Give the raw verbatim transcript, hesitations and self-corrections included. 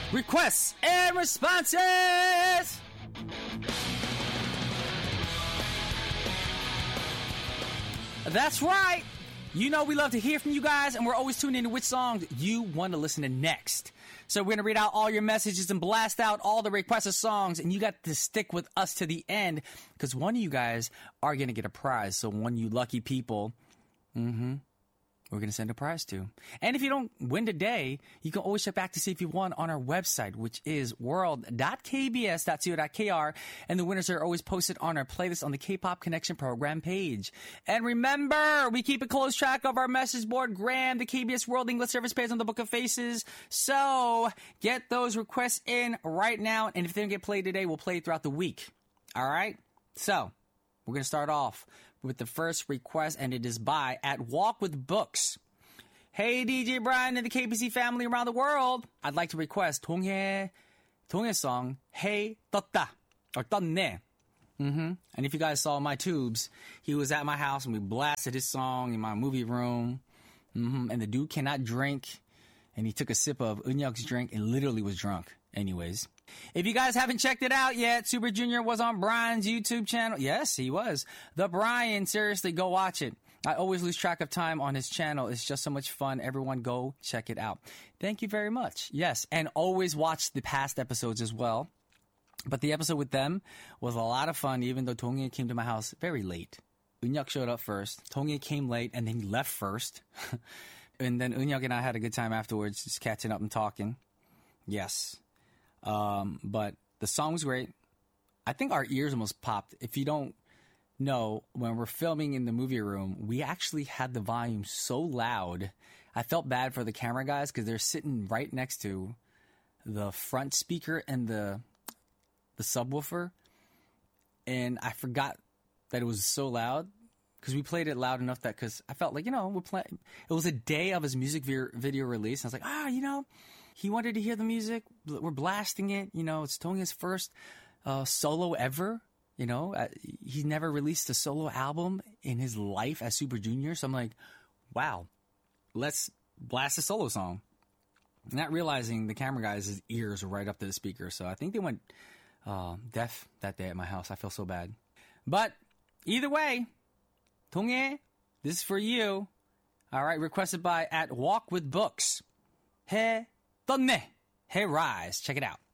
requests and responses. That's right. You know we love to hear from you guys, and we're always tuning into which song you want to listen to next. So we're going to read out all your messages and blast out all the requested songs, and you got to stick with us to the end, because one of you guys are going to get a prize. So one of you lucky people, mm-hmm, we're going to send a prize to. And if you don't win today, you can always check back to see if you won on our website, which is world dot k b s dot co dot k r. And the winners are always posted on our playlist on the K-Pop Connection program page. And remember, we keep a close track of our message board, Graham, the K B S World English Service page on the Book of Faces. So get those requests in right now. And if they don't get played today, we'll play throughout the week. All right? So we're going to start off with the first request, and it is by at Walk with Books. Hey, D J Brian and the K B C family around the world. I'd like to request 동해, 동해 song, Hey 떴다, or 떴네. Mm-hmm. And if you guys saw my tubes, he was at my house and we blasted his song in my movie room. Mm-hmm. And the dude cannot drink. And he took a sip of Eunhyuk's drink and literally was drunk. Anyways. If you guys haven't checked it out yet, Super Junior was on Brian's YouTube channel. Yes, he was. The Brian, seriously, go watch it. I always lose track of time on his channel. It's just so much fun. Everyone go check it out. Thank you very much. Yes, and always watch the past episodes as well. But the episode with them was a lot of fun, even though Donghae came to my house very late. Eunhyuk showed up first. Donghae came late, and then he left first. And then Eunhyuk and I had a good time afterwards, just catching up and talking. Yes. Um, but the song was great. I think our ears almost popped. If you don't know, when we're filming in the movie room, we actually had the volume so loud. I felt bad for the camera guys because they're sitting right next to the front speaker and the the subwoofer. And I forgot that it was so loud because we played it loud enough that because I felt like, you know, we're playing. It was a day of his music vi- video release. And I was like, ah, you know, he wanted to hear the music. We're blasting it. You know, it's Donghae's first uh, solo ever. You know, uh, he's never released a solo album in his life as Super Junior. So I'm like, wow, let's blast a solo song. Not realizing the camera guys' ears were right up to the speaker. So I think they went uh, deaf that day at my house. I feel so bad. But either way, Donghae, this is for you. All right, requested by at Walk with Books. Hey, 떴네. Hey, rise. Check it out.